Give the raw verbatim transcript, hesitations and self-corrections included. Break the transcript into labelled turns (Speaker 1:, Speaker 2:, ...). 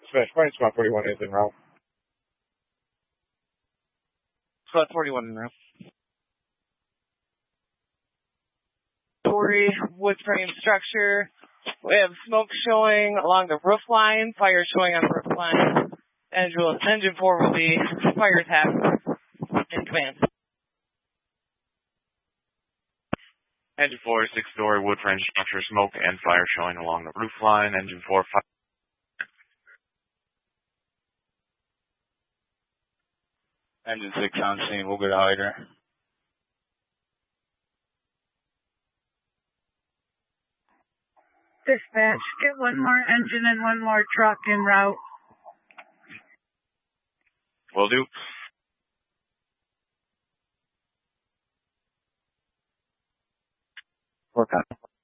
Speaker 1: Dispatch, Fire Squad forty-one is en route.
Speaker 2: Squad forty-one en route. Tory wood frame structure. We have smoke showing along the roof line, fire showing on the roof line. Engine, engine four will be fire tap in command.
Speaker 3: Engine four, six-story wood frame structure, smoke and fire showing along the roof line. Engine four, five.
Speaker 4: Engine six on scene, we'll go to Hyder.
Speaker 5: Dispatch, get one more engine and one more truck en route.
Speaker 3: Will do.
Speaker 1: Work on it.